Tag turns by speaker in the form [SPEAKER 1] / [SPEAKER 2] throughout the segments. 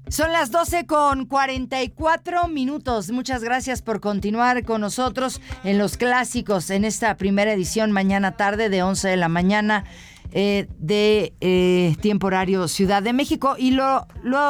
[SPEAKER 1] Son las 12:44. Muchas gracias por continuar con nosotros en Los Clásicos en esta primera edición mañana tarde de 11 de la mañana de tiempo horario Ciudad de México. Y lo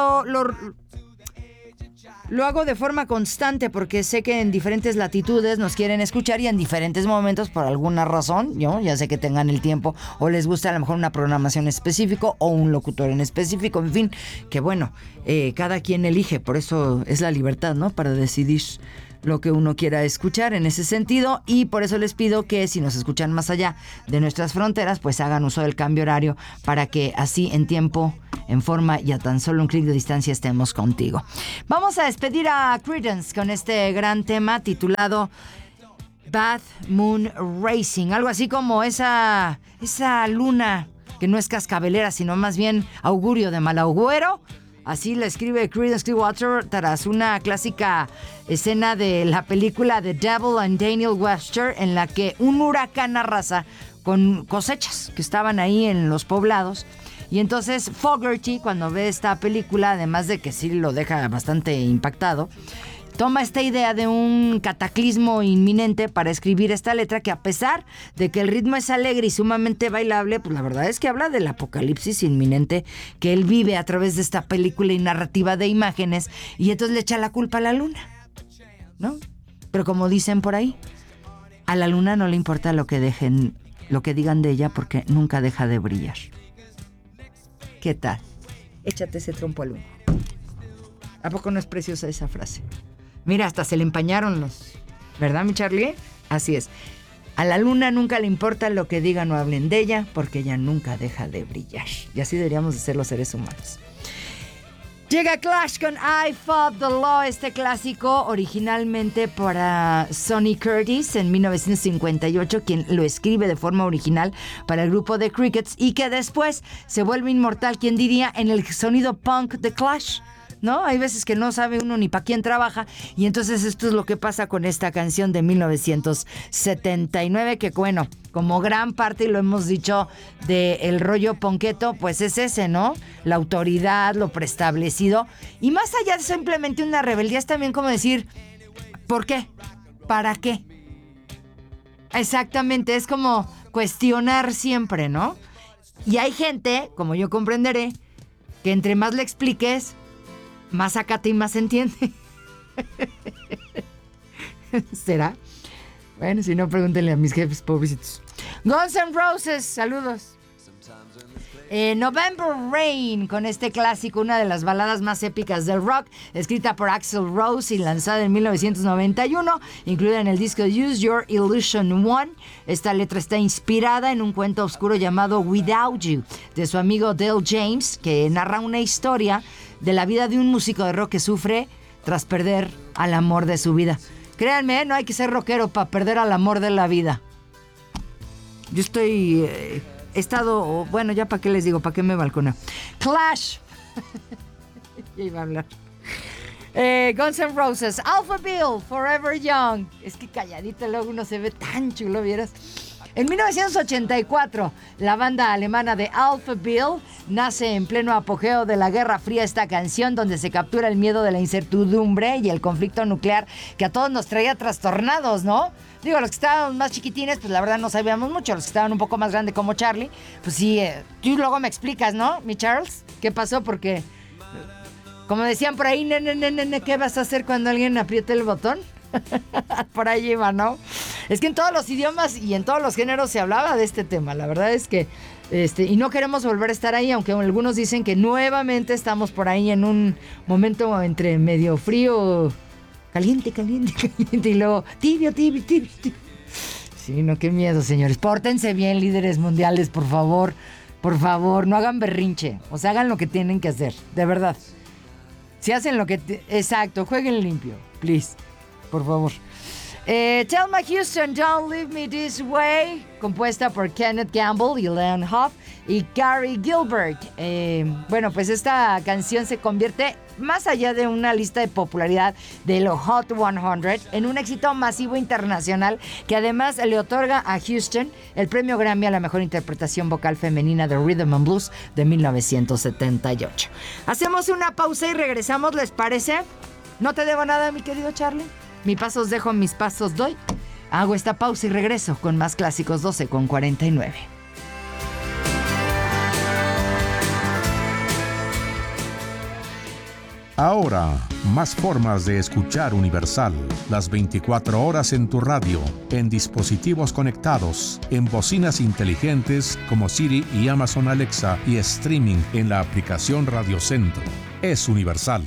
[SPEAKER 1] hago de forma constante porque sé que en diferentes latitudes nos quieren escuchar y en diferentes momentos por alguna razón, ya sé que tengan el tiempo o les gusta a lo mejor una programación específica o un locutor en específico, en fin, que bueno, cada quien elige, por eso es la libertad, ¿no? Para decidir lo que uno quiera escuchar en ese sentido, y por eso les pido que si nos escuchan más allá de nuestras fronteras, pues hagan uso del cambio horario para que así en tiempo, en forma y a tan solo un clic de distancia estemos contigo. Vamos a despedir a Creedence con este gran tema titulado Bad Moon Racing, algo así como esa luna que no es cascabelera, sino más bien augurio de mal agüero. Así la escribe Creedence Clearwater tras una clásica escena de la película The Devil and Daniel Webster, en la que un huracán arrasa con cosechas que estaban ahí en los poblados. Y entonces Fogerty, cuando ve esta película, además de que sí lo deja bastante impactado, toma esta idea de un cataclismo inminente para escribir esta letra que, a pesar de que el ritmo es alegre y sumamente bailable, pues la verdad es que habla del apocalipsis inminente que él vive a través de esta película y narrativa de imágenes, y entonces le echa la culpa a la luna, ¿no? Pero como dicen por ahí, a la luna no le importa lo que digan de ella, porque nunca deja de brillar. ¿Qué tal? Échate ese trompo al humo. ¿A poco no es preciosa esa frase? Mira, hasta se le empañaron los... ¿Verdad, mi Charlie? Así es. A la luna nunca le importa lo que digan o hablen de ella, porque ella nunca deja de brillar. Y así deberíamos de ser los seres humanos. Llega Clash con I Fought the Law, este clásico originalmente para Sonny Curtis en 1958, quien lo escribe de forma original para el grupo The Crickets y que después se vuelve inmortal, quien diría, en el sonido punk de Clash, ¿no? Hay veces que no sabe uno ni para quién trabaja, y entonces esto es lo que pasa con esta canción de 1979, que bueno, como gran parte, y lo hemos dicho, del rollo ponqueto, pues es ese, ¿no? La autoridad, lo preestablecido, y más allá de simplemente una rebeldía, es también como decir, ¿por qué? ¿Para qué? Exactamente, es como cuestionar siempre, ¿no? Y hay gente, como yo comprenderé, que entre más le expliques, más acata y más entiende. ¿Será? Bueno, si no, pregúntenle a mis jefes, pobrecitos. Guns N' Roses, saludos. November Rain, con este clásico, una de las baladas más épicas del rock, escrita por Axl Rose y lanzada en 1991, incluida en el disco Use Your Illusion 1. Esta letra está inspirada en un cuento oscuro llamado Without You, de su amigo Dale James, que narra una historia de la vida de un músico de rock que sufre tras perder al amor de su vida. Créanme, no hay que ser rockero para perder al amor de la vida. Yo estoy... he estado... Bueno, ya para qué les digo, para qué me balconeo. Clash. Ya iba a hablar. Guns N' Roses. Alpha Bill, Forever Young. Es que calladito luego uno se ve tan chulo, ¿vieras? En 1984, la banda alemana de Alpha Bill nace en pleno apogeo de la Guerra Fría, esta canción donde se captura el miedo de la incertidumbre y el conflicto nuclear que a todos nos traía trastornados, ¿no? Digo, los que estábamos más chiquitines, pues la verdad no sabíamos mucho. Los que estaban un poco más grandes como Charlie, pues sí, tú luego me explicas, ¿no, mi Charles? ¿Qué pasó? Porque, como decían por ahí, nene, ¿qué vas a hacer cuando alguien apriete el botón? Por ahí iba, ¿no? Es que en todos los idiomas y en todos los géneros se hablaba de este tema. La verdad es que y no queremos volver a estar ahí, aunque algunos dicen que nuevamente estamos por ahí en un momento entre medio frío, caliente y luego tibio. Sí, no, qué miedo, señores. Pórtense bien, líderes mundiales, por favor, no hagan berrinche, o sea, hagan lo que tienen que hacer, de verdad. Si hacen lo que... Exacto, jueguen limpio, please. Por favor. Thelma Houston, Don't Leave Me This Way, compuesta por Kenneth Gamble y Leon Huff, y Carrie Gilbert. Bueno, pues esta canción se convierte, más allá de una lista de popularidad de los Hot 100, en un éxito masivo internacional que además le otorga a Houston el premio Grammy a la mejor interpretación vocal femenina de Rhythm and Blues de 1978. Hacemos una pausa y regresamos, ¿les parece? No te debo nada, mi querido Charlie. Mi pasos dejo, mis pasos doy. Hago esta pausa y regreso con más clásicos 12:49.
[SPEAKER 2] Ahora, más formas de escuchar Universal. Las 24 horas en tu radio, en dispositivos conectados, en bocinas inteligentes como Siri y Amazon Alexa y streaming en la aplicación Radio Centro. Es Universal.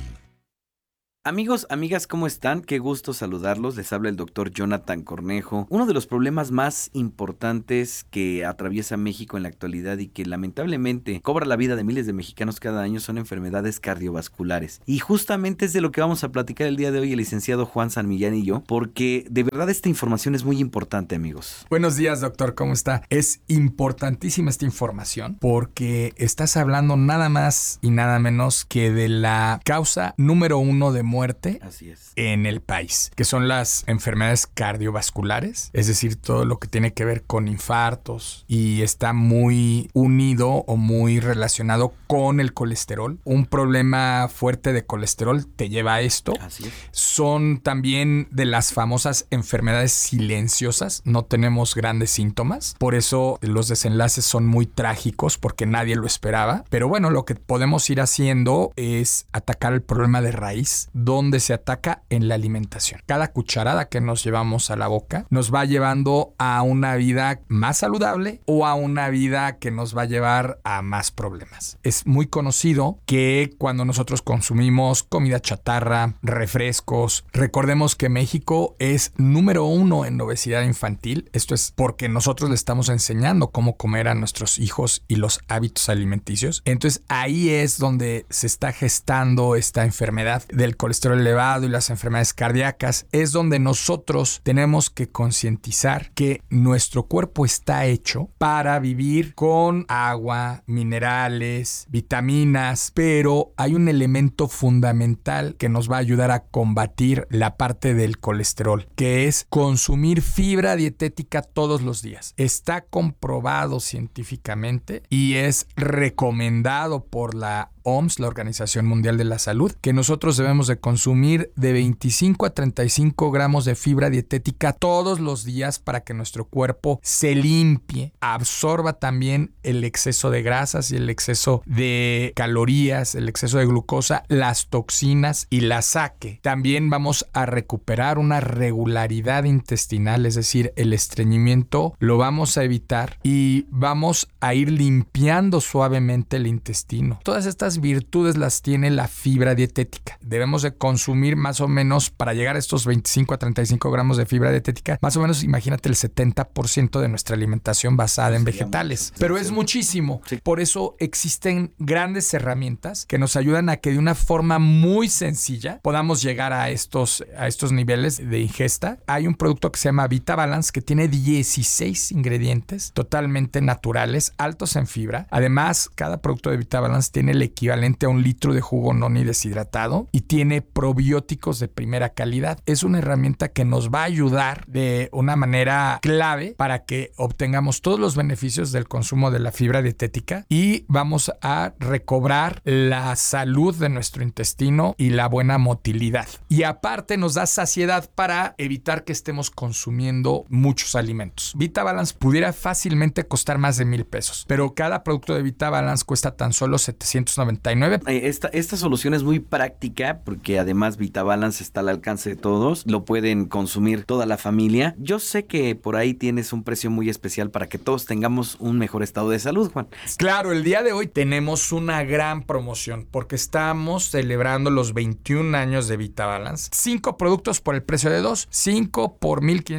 [SPEAKER 3] Amigos, amigas, ¿cómo están? Qué gusto saludarlos. Les habla el doctor Jonathan Cornejo. Uno de los problemas más importantes que atraviesa México en la actualidad y que lamentablemente cobra la vida de miles de mexicanos cada año son enfermedades cardiovasculares. Y justamente es de lo que vamos a platicar el día de hoy el licenciado Juan San Millán y yo, porque de verdad esta información es muy importante, amigos.
[SPEAKER 4] Buenos días, doctor, ¿cómo está? Es importantísima esta información porque estás hablando nada más y nada menos que de la causa número 1 de muerte.
[SPEAKER 3] Así es.
[SPEAKER 4] En el país, que son las enfermedades cardiovasculares, es decir, todo lo que tiene que ver con infartos y está muy unido o muy relacionado con el colesterol. Un problema fuerte de colesterol te lleva a esto.
[SPEAKER 3] Así es.
[SPEAKER 4] Son también de las famosas enfermedades silenciosas, no tenemos grandes síntomas, por eso los desenlaces son muy trágicos porque nadie lo esperaba, pero bueno, lo que podemos ir haciendo es atacar el problema de raíz, donde se ataca en la alimentación. Cada cucharada que nos llevamos a la boca nos va llevando a una vida más saludable o a una vida que nos va a llevar a más problemas. Es muy conocido que cuando nosotros consumimos comida chatarra, refrescos, recordemos que México es número 1 en obesidad infantil. Esto es porque nosotros le estamos enseñando cómo comer a nuestros hijos y los hábitos alimenticios. Entonces ahí es donde se está gestando esta enfermedad del colesterol elevado y las enfermedades cardíacas. Es donde nosotros tenemos que concientizar que nuestro cuerpo está hecho para vivir con agua, minerales, vitaminas, pero hay un elemento fundamental que nos va a ayudar a combatir la parte del colesterol, que es consumir fibra dietética todos los días. Está comprobado científicamente y es recomendado por la OMS, la Organización Mundial de la Salud, que nosotros debemos de consumir de 25 a 35 gramos de fibra dietética todos los días para que nuestro cuerpo se limpie, absorba también el exceso de grasas y el exceso de calorías, el exceso de glucosa, las toxinas y las saque. También vamos a recuperar una regularidad intestinal, es decir, el estreñimiento lo vamos a evitar y vamos a ir limpiando suavemente el intestino. Todas estas virtudes las tiene la fibra dietética. Debemos de consumir más o menos, para llegar a estos 25 a 35 gramos de fibra dietética, más o menos imagínate el 70% de nuestra alimentación basada en vegetales. Pero es muchísimo.
[SPEAKER 3] Sí.
[SPEAKER 4] Por eso existen grandes herramientas que nos ayudan a que de una forma muy sencilla podamos llegar a estos niveles de ingesta. Hay un producto que se llama VitaBalance que tiene 16 ingredientes totalmente naturales, altos en fibra. Además, cada producto de VitaBalance tiene el equivalente a 1 litro de jugo noni deshidratado y tiene probióticos de primera calidad. Es una herramienta que nos va a ayudar de una manera clave para que obtengamos todos los beneficios del consumo de la fibra dietética y vamos a recobrar la salud de nuestro intestino y la buena motilidad. Y aparte nos da saciedad para evitar que estemos consumiendo muchos alimentos. VitaBalance pudiera fácilmente costar más de $1,000, pero cada producto de VitaBalance cuesta tan solo $799.
[SPEAKER 3] Esta solución es muy práctica porque además VitaBalance está al alcance de todos, lo pueden consumir toda la familia. Yo sé que por ahí tienes un precio muy especial para que todos tengamos un mejor estado de salud, Juan.
[SPEAKER 4] Claro, el día de hoy tenemos una gran promoción porque estamos celebrando los 21 años de VitaBalance. 5 productos por el precio de 2, 5 por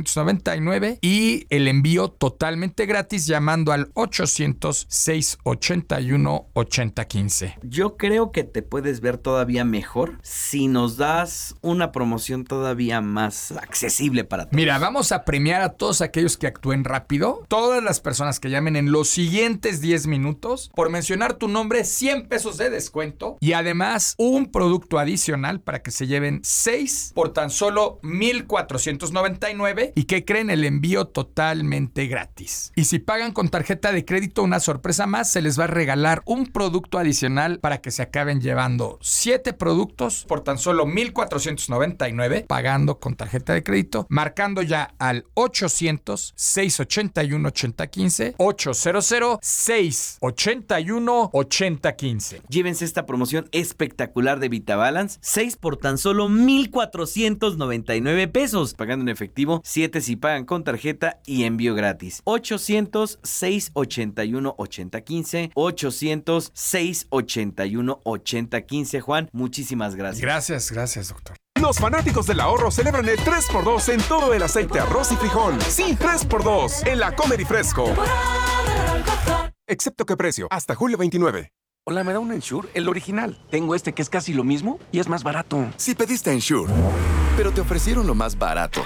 [SPEAKER 4] $1,599 y el envío totalmente gratis llamando al 800-681-8015.
[SPEAKER 3] yo creo que te puedes ver todavía mejor si nos das una promoción todavía más accesible para todos.
[SPEAKER 4] Mira, vamos a premiar a todos aquellos que actúen rápido. Todas las personas que llamen en los siguientes 10 minutos, por mencionar tu nombre, 100 pesos de descuento. Y además, un producto adicional para que se lleven 6 por tan solo 1,499. ¿Y qué creen? El envío totalmente gratis. Y si pagan con tarjeta de crédito, una sorpresa más, se les va a regalar un producto adicional para que se acaben llevando 7 productos por tan solo 1,499, pagando con tarjeta de crédito, marcando ya al 800-681-8015, 800-681-8015.
[SPEAKER 3] Llévense esta promoción espectacular de VitaBalance, 6 por tan solo 1,499 pesos, pagando en efectivo, 7 si pagan con tarjeta y envío gratis. 800-681-8015, 800-681-8015. Juan, muchísimas gracias.
[SPEAKER 4] Gracias, doctor.
[SPEAKER 5] Los fanáticos del ahorro celebran el 3x2 en todo el aceite, arroz y frijol. Sí, 3x2 en la Comer y Fresco. Excepto que precio, hasta julio 29.
[SPEAKER 6] Hola, ¿me da un Ensure? El original. Tengo este que es casi lo mismo y es más barato.
[SPEAKER 7] Si pediste Ensure, pero te ofrecieron lo más barato.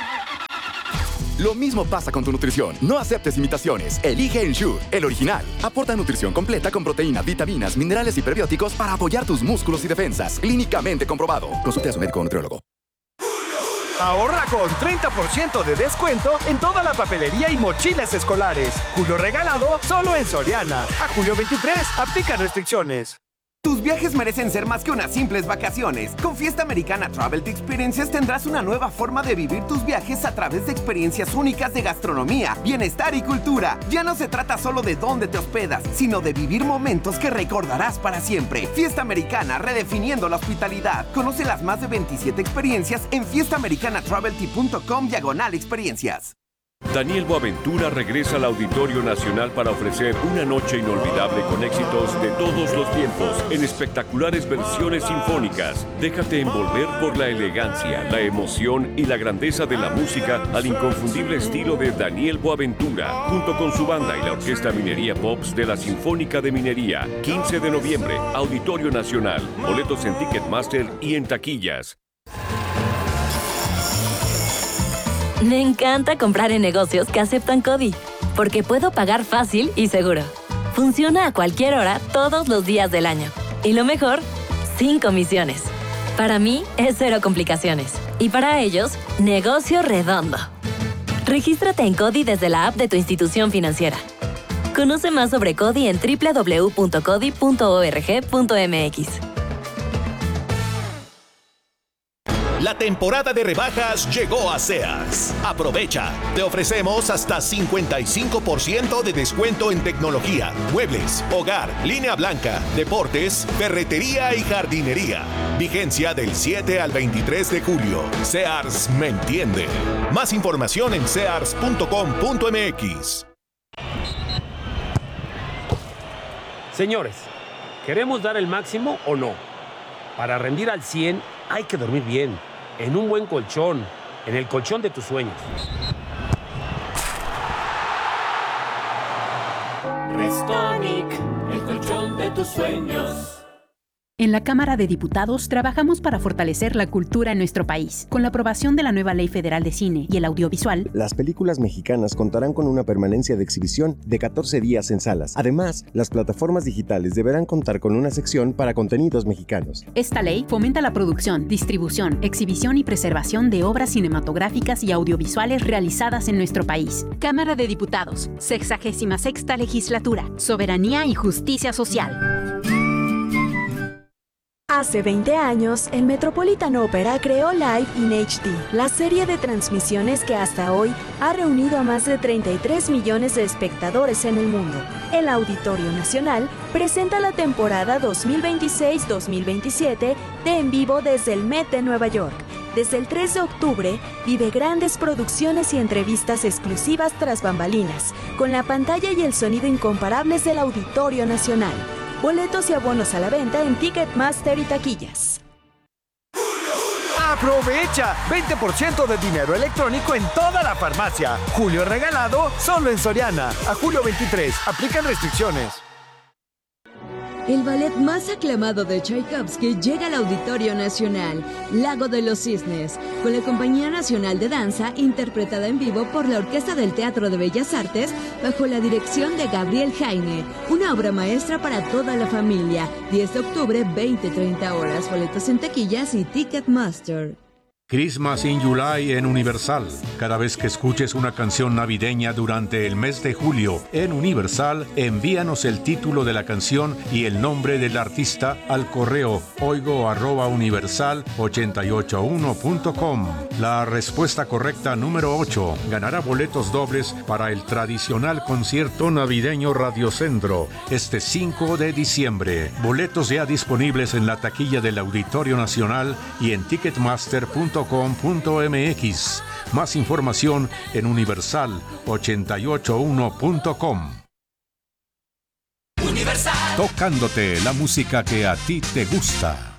[SPEAKER 7] Lo mismo pasa con tu nutrición. No aceptes imitaciones. Elige Ensure, el original. Aporta nutrición completa con proteína, vitaminas, minerales y prebióticos para apoyar tus músculos y defensas. Clínicamente comprobado. Consulte a su médico o nutriólogo.
[SPEAKER 8] Ahorra con 30% de descuento en toda la papelería y mochilas escolares. Julio regalado solo en Soriana. A julio 23, aplica restricciones.
[SPEAKER 9] Tus viajes merecen ser más que unas simples vacaciones. Con Fiesta Americana Travel Experiences tendrás una nueva forma de vivir tus viajes a través de experiencias únicas de gastronomía, bienestar y cultura. Ya no se trata solo de dónde te hospedas, sino de vivir momentos que recordarás para siempre. Fiesta Americana, redefiniendo la hospitalidad. Conoce las más de 27 experiencias en fiestaamericanatravelt.com/experiencias.
[SPEAKER 10] Daniel Boaventura regresa al Auditorio Nacional para ofrecer una noche inolvidable con éxitos de todos los tiempos en espectaculares versiones sinfónicas. Déjate envolver por la elegancia, la emoción y la grandeza de la música al inconfundible estilo de Daniel Boaventura, junto con su banda y la Orquesta Minería Pops de la Sinfónica de Minería. 15 de noviembre, Auditorio Nacional. Boletos en Ticketmaster y en taquillas.
[SPEAKER 11] Me encanta comprar en negocios que aceptan CODI, porque puedo pagar fácil y seguro. Funciona a cualquier hora, todos los días del año. Y lo mejor, sin comisiones. Para mí, es cero complicaciones. Y para ellos, negocio redondo. Regístrate en CODI desde la app de tu institución financiera. Conoce más sobre CODI en www.codi.org.mx.
[SPEAKER 12] La temporada de rebajas llegó a Sears. Aprovecha. Te ofrecemos hasta 55% de descuento en tecnología, muebles, hogar, línea blanca, deportes, ferretería y jardinería. Vigencia del 7 al 23 de julio. Sears me entiende. Más información en sears.com.mx.
[SPEAKER 13] Señores, ¿queremos dar el máximo o no? Para rendir al 100 hay que dormir bien. En un buen colchón, en el colchón de tus sueños.
[SPEAKER 14] Restonic, el colchón de tus sueños.
[SPEAKER 15] En la Cámara de Diputados trabajamos para fortalecer la cultura en nuestro país. Con la aprobación de la nueva Ley Federal de Cine y el Audiovisual,
[SPEAKER 16] las películas mexicanas contarán con una permanencia de exhibición de 14 días en salas. Además, las plataformas digitales deberán contar con una sección para contenidos mexicanos.
[SPEAKER 15] Esta ley fomenta la producción, distribución, exhibición y preservación de obras cinematográficas y audiovisuales realizadas en nuestro país. Cámara de Diputados, 66ª Legislatura, Soberanía y Justicia Social.
[SPEAKER 17] Hace 20 años, el Metropolitan Opera creó Live in HD, la serie de transmisiones que hasta hoy ha reunido a más de 33 millones de espectadores en el mundo. El Auditorio Nacional presenta la temporada 2026-2027 de En Vivo desde el Met de Nueva York. Desde el 3 de octubre, vive grandes producciones y entrevistas exclusivas tras bambalinas, con la pantalla y el sonido incomparables del Auditorio Nacional. Boletos y abonos a la venta en Ticketmaster y taquillas.
[SPEAKER 8] ¡Aprovecha! 20% de dinero electrónico en toda la farmacia. Julio regalado solo en Soriana. A julio 23. Aplican restricciones.
[SPEAKER 18] El ballet más aclamado de Tchaikovsky llega al Auditorio Nacional, Lago de los Cisnes, con la Compañía Nacional de Danza, interpretada en vivo por la Orquesta del Teatro de Bellas Artes, bajo la dirección de Gabriel Jaime. Una obra maestra para toda la familia. 10 de octubre, 20-30 horas. Boletos en taquillas y Ticketmaster.
[SPEAKER 2] Christmas in July en Universal. Cada vez que escuches una canción navideña durante el mes de julio en Universal, envíanos el título de la canción y el nombre del artista al correo oigo@universal881.com. La respuesta correcta número 8 ganará boletos dobles para el tradicional concierto navideño Radiocentro este 5 de diciembre. Boletos ya disponibles en la taquilla del Auditorio Nacional y en ticketmaster.com.mx. Más información en universal881.com.
[SPEAKER 14] Universal.
[SPEAKER 2] Tocándote la música que a ti te gusta.